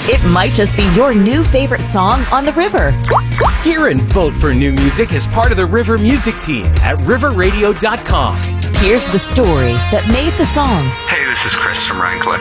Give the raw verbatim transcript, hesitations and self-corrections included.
It might just be your new favorite song on the river. Hear and vote for new music as part of the River Music Team at river radio dot com. Here's the story that made the song. Hey, this is Chris from Rhine Collective.